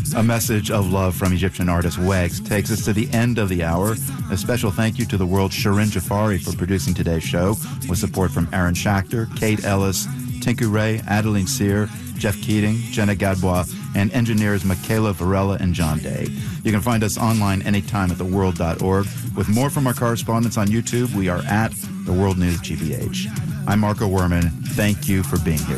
A message of love from Egyptian artist Wags takes us to the end of the hour. A special thank you to the world's Shirin Jafari for producing today's show, with support from Aaron Schachter, Kate Ellis, Tinku Ray, Adeline Sear, Jeff Keating, Jenna Gadbois, and engineers Michaela Varela and John Day. You can find us online anytime at theworld.org. With more from our correspondents on YouTube, we are at The World News GBH. I'm Marco Werman. Thank you for being here.